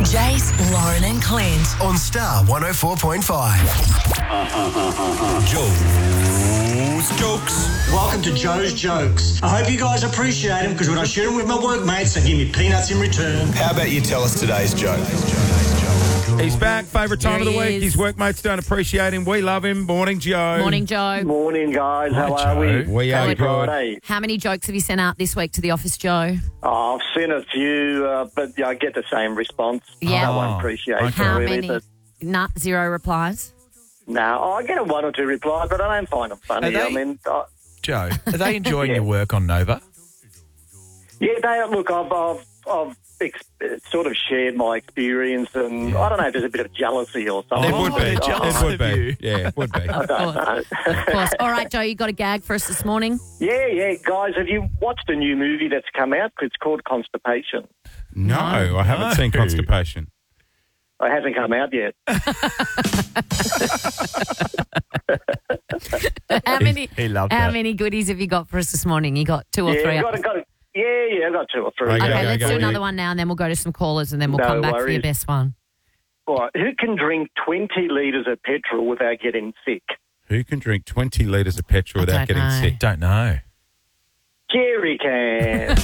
Jace, Lauren and Clint. On Star 104.5. Joe's Jokes. Welcome to Joe's Jokes. I hope you guys appreciate them because when I share them with my workmates, they give me peanuts in return. How about you tell us today's joke? He's back. Favourite time of the week. His workmates don't appreciate him. We love him. Morning, Joe. Morning, Joe. Morning, guys. How are we? We are Happy good. Friday. How many jokes have you sent out this week to the office, Joe? Oh, I've seen a few, but I get the same response. Yeah. No one appreciates How it, really. many? Zero replies. No, I get a one or two replies, but I don't find them funny. Are they- I mean, Joe, are they enjoying Yeah. your work on Nova? yeah, look, I've sort of shared my experience, and I don't know if there's a bit of jealousy or something. It would be. they're jealous It would of be. you. Yeah, it would be. I don't know. Of course. All right, Joe, you got a gag for us this morning? Yeah, guys, have you watched a new movie that's come out? It's called Constipation. No, I haven't seen Constipation. It hasn't come out yet. How many? He loved How that. many goodies have you got for us this morning? You got two or three? Yeah, I got two or three. Okay, Okay, let's go. do another one now, and then we'll go to some callers, and then we'll No come back for your worries. best one. All right, who can drink 20 litres of petrol without getting sick? Who can drink 20 litres of petrol without don't getting know. sick? Don't know. Jerry can.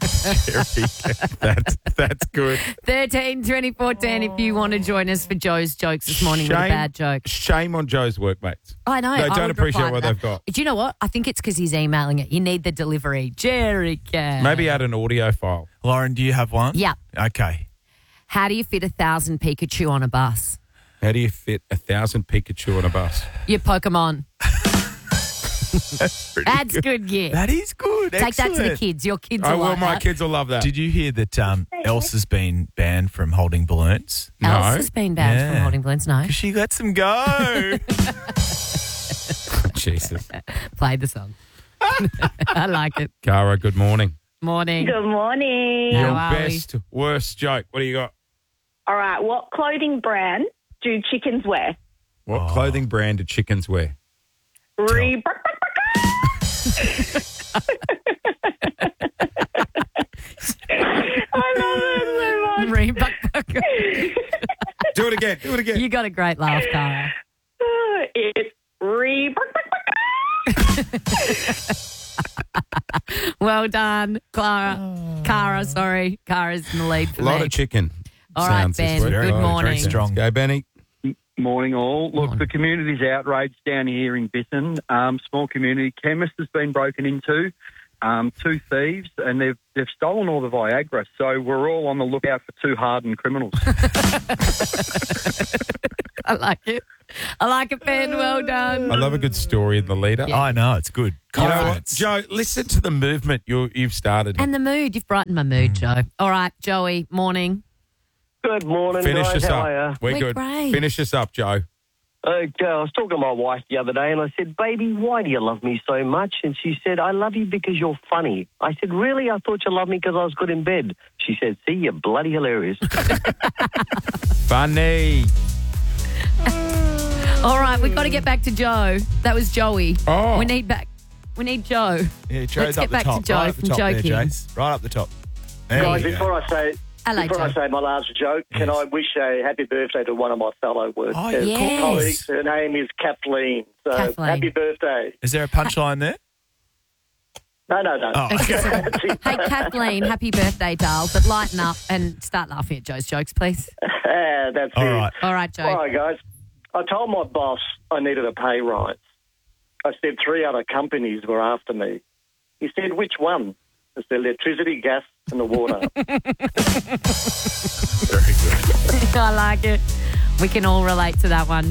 That's good. 13 24 10 if you want to join us for Joe's jokes this morning with a bad joke. Shame on Joe's workmates. I know. They I don't would appreciate reply to what that. they've got. Do you know what? I think it's because he's emailing it. You need the delivery. Jerry can. Maybe add an audio file. Lauren, do you have one? Yeah. Okay. How do you fit 1,000 Pikachu on a bus? How do you fit 1,000 Pikachu on a bus? Your Pokemon. That's pretty That's good, yeah. That is good. Take that to the Excellent. kids. Your kids Oh, will well, like my that. kids will love that. Did you hear that Elsa's been banned from holding balloons? No. Elsa's been banned Yeah. from holding balloons. No. Because she lets them go. Jesus. Play the song. I like it. Cara, good morning. Morning. Good morning. How Your are we? best, worst joke. What do you got? All right, what clothing brand do chickens wear? What clothing brand do chickens wear? Reebok. I love it so much. Reebok. Do it again. Do it again. You got a great laugh, Cara. It's Reebok. Well done, Clara. Cara, sorry. Cara's in the lead for A lot me. of chicken. All right, sounds this Ben, week. good Very morning. strong. Go, Benny. Morning all. Look, the community's outraged down here in Bitton. Small community chemist has been broken into. Two thieves, and they've stolen all the Viagra. So we're all on the lookout for two hardened criminals. I like it. I like it, Ben. Well done. I love a good story in the leader. Yeah. I know, it's good. You know what, Confidence. Joe, listen to the movement you've started. And the mood. You've brightened my mood, Joe. All right, Joey, morning. Good morning, Finish guys. us How up. are you? We're We're good. great. Finish us up, Joe. Okay, I was talking to my wife the other day, and I said, "Baby, why do you love me so much?" And she said, "I love you because you're funny." I said, "Really? I thought you loved me because I was good in bed." She said, "See, you're bloody hilarious." Funny. All right, we've got to get back to Joe. That was Joey. Oh. We need Joe. Yeah, Joe's Let's up get the back top. to Joe right up the from top Joe there, Kings. Jace. Right up the top. There Guys, you go. before I say my last joke, can I wish a happy birthday to one of my fellow workers, Oh, yes. colleagues? Her name is Kathleen. So Kathleen. happy birthday. Is there a punchline there? No. Oh, Hey, Kathleen, happy birthday, doll. But lighten up and start laughing at Joe's jokes, please. That's all it. right. All right, Joe. All right, guys. I told my boss I needed a pay rise. I said 3 other companies were after me. He said, "Which one?" It's the electricity, gas, and the water. Very good. I like it. We can all relate to that one.